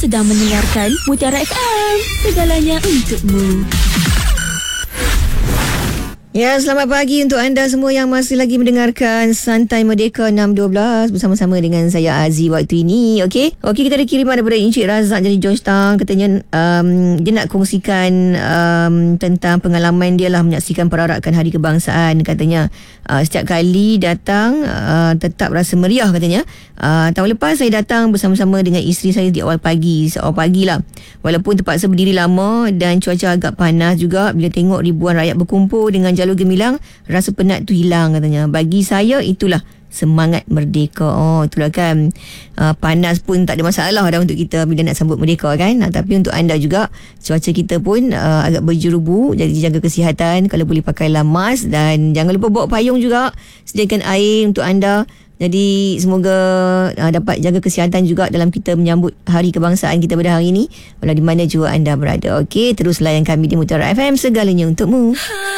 sedang mendengarkan Mutiara FM, segalanya untukmu. Ya, selamat pagi untuk anda semua yang masih lagi mendengarkan Santai Merdeka 6.12 bersama-sama dengan saya Aziz waktu ini. Okey, kita ada kiriman daripada Encik Razak dari Georgetown. Katanya dia nak kongsikan tentang pengalaman dia lah menyaksikan perarakan Hari Kebangsaan. Katanya setiap kali datang tetap rasa meriah katanya. Tahun lepas saya datang bersama-sama dengan isteri saya di awal pagi lah. Walaupun terpaksa berdiri lama dan cuaca agak panas juga, bila tengok ribuan rakyat berkumpul dengan jalur gemilang, rasa penat tu hilang katanya. Bagi saya itulah semangat merdeka. Itulah kan, panas pun tak ada masalah dah untuk kita bila nak sambut merdeka kan. Tapi untuk anda juga, cuaca kita pun agak berjerubu, jadi jaga kesihatan. Kalau boleh pakailah mask dan jangan lupa bawa payung juga. Sediakan air untuk anda. Jadi semoga dapat jaga kesihatan juga dalam kita menyambut Hari Kebangsaan kita pada hari ini, walau di mana juga anda berada. Okey, terus layan kami di Mutiara FM, segalanya untukmu.